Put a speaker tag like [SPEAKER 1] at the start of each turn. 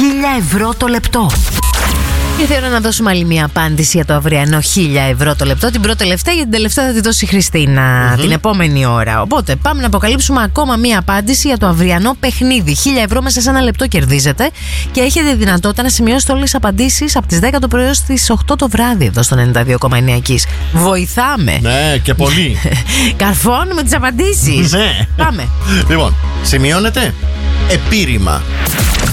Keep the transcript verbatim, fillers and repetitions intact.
[SPEAKER 1] χίλια ευρώ το λεπτό. Ήρθε η ώρα να δώσουμε άλλη μια απάντηση για το αυριανό χίλια ευρώ το λεπτό. Την πρώτη τελευταία, για την τελευταία θα τη δώσει η Χριστίνα mm-hmm. την επόμενη ώρα. Οπότε πάμε να αποκαλύψουμε ακόμα μια απάντηση για το αυριανό παιχνίδι. χίλια ευρώ μέσα σε ένα λεπτό κερδίζετε και έχετε δυνατότητα να σημειώσετε όλες τις απαντήσεις από τις δέκα το πρωί ως τις οκτώ το βράδυ εδώ στο ενενήντα δύο κόμμα εννέα Kiss. Βοηθάμε.
[SPEAKER 2] Ναι, και πολύ.
[SPEAKER 1] Καρφώνουμε τις απαντήσεις.
[SPEAKER 2] Ναι.
[SPEAKER 1] Πάμε.
[SPEAKER 2] Λοιπόν, σημειώνετε. Επίρρημα.